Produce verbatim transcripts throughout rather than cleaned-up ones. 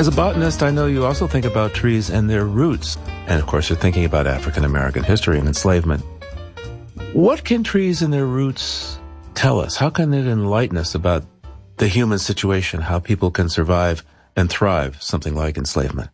As a botanist, I know you also think about trees and their roots. And of course, you're thinking about African American history and enslavement. What can trees and their roots tell us? How can it enlighten us about the human situation, how people can survive and thrive, something like enslavement?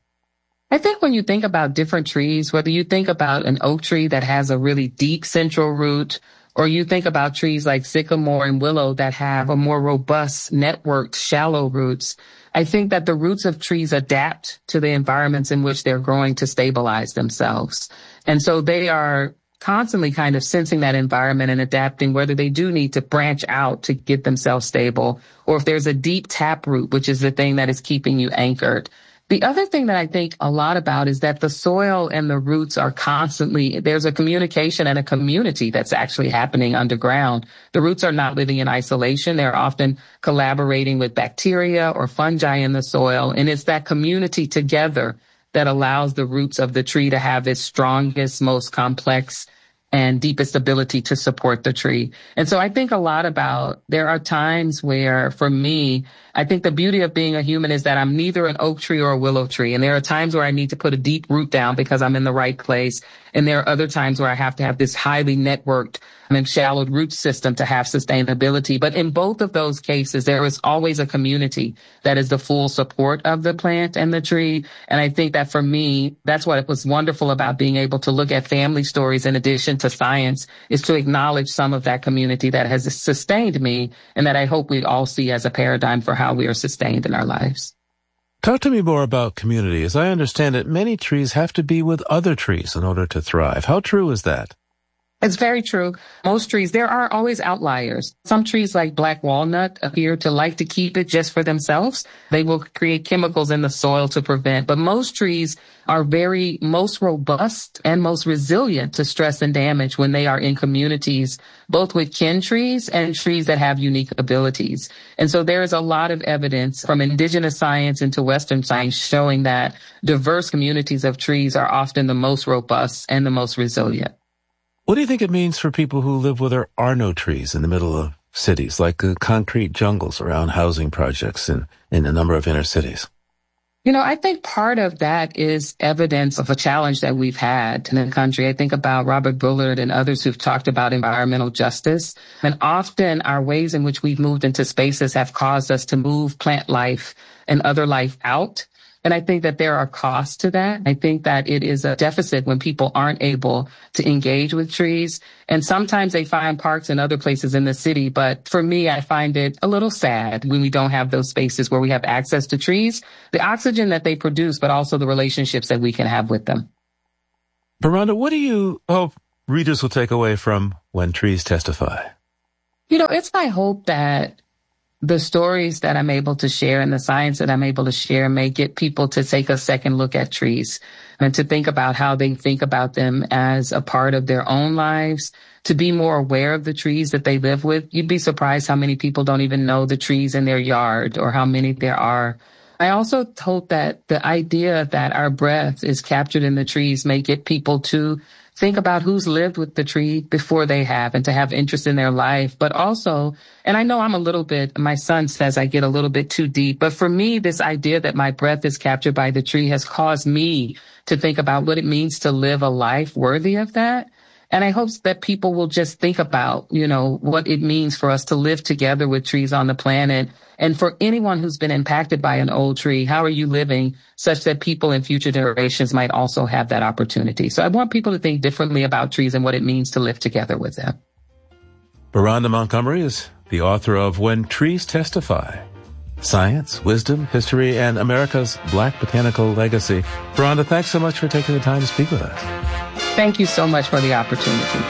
I think when you think about different trees, whether you think about an oak tree that has a really deep central root, or you think about trees like sycamore and willow that have a more robust, networked, shallow roots, I think that the roots of trees adapt to the environments in which they're growing to stabilize themselves. And so they are constantly kind of sensing that environment and adapting, whether they do need to branch out to get themselves stable, or if there's a deep taproot, which is the thing that is keeping you anchored. The other thing that I think a lot about is that the soil and the roots are constantly, there's a communication and a community that's actually happening underground. The roots are not living in isolation. They're often collaborating with bacteria or fungi in the soil. And it's that community together that allows the roots of the tree to have its strongest, most complex and deepest ability to support the tree. And so I think a lot about, there are times where, for me, I think the beauty of being a human is that I'm neither an oak tree or a willow tree. And there are times where I need to put a deep root down because I'm in the right place. And there are other times where I have to have this highly networked and shallowed root system to have sustainability. But in both of those cases, there is always a community that is the full support of the plant and the tree. And I think that for me, that's what was wonderful about being able to look at family stories in addition to science, is to acknowledge some of that community that has sustained me and that I hope we all see as a paradigm for how we are sustained in our lives. Talk to me more about community. As I understand it, many trees have to be with other trees in order to thrive. How true is that? It's very true. Most trees, there are always outliers. Some trees like black walnut appear to like to keep it just for themselves. They will create chemicals in the soil to prevent. But most trees are very most robust and most resilient to stress and damage when they are in communities, both with kin trees and trees that have unique abilities. And so there is a lot of evidence from indigenous science into Western science showing that diverse communities of trees are often the most robust and the most resilient. What do you think it means for people who live where there are no trees in the middle of cities, like the concrete jungles around housing projects in, in a number of inner cities? You know, I think part of that is evidence of a challenge that we've had in the country. I think about Robert Bullard and others who've talked about environmental justice. And often our ways in which we've moved into spaces have caused us to move plant life and other life out. And I think that there are costs to that. I think that it is a deficit when people aren't able to engage with trees. And sometimes they find parks in other places in the city. But for me, I find it a little sad when we don't have those spaces where we have access to trees, the oxygen that they produce, but also the relationships that we can have with them. Beronda, what do you hope readers will take away from When Trees Testify? You know, it's my hope that the stories that I'm able to share and the science that I'm able to share may get people to take a second look at trees and to think about how they think about them as a part of their own lives, to be more aware of the trees that they live with. You'd be surprised how many people don't even know the trees in their yard or how many there are. I also hope that the idea that our breath is captured in the trees may get people to think about who's lived with the tree before they have and to have interest in their life. But also, and I know I'm a little bit, my son says I get a little bit too deep, but for me, this idea that my breath is captured by the tree has caused me to think about what it means to live a life worthy of that. And I hope that people will just think about, you know, what it means for us to live together with trees on the planet. And for anyone who's been impacted by an old tree, how are you living such that people in future generations might also have that opportunity? So I want people to think differently about trees and what it means to live together with them. Beronda Montgomery is the author of When Trees Testify: Science, Wisdom, History, and America's Black Botanical Legacy. Beronda, thanks so much for taking the time to speak with us. Thank you so much for the opportunity.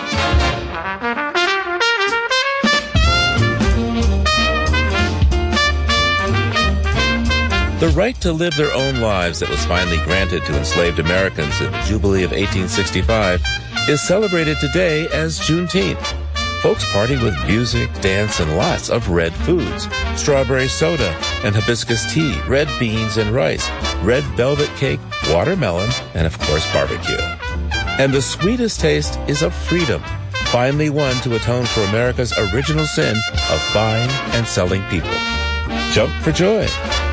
The right to live their own lives that was finally granted to enslaved Americans in the Jubilee of eighteen sixty-five is celebrated today as Juneteenth. Folks party with music, dance, and lots of red foods. Strawberry soda and hibiscus tea, red beans and rice, red velvet cake, watermelon, and of course barbecue. And the sweetest taste is of freedom, finally won to atone for America's original sin of buying and selling people. Jump for joy.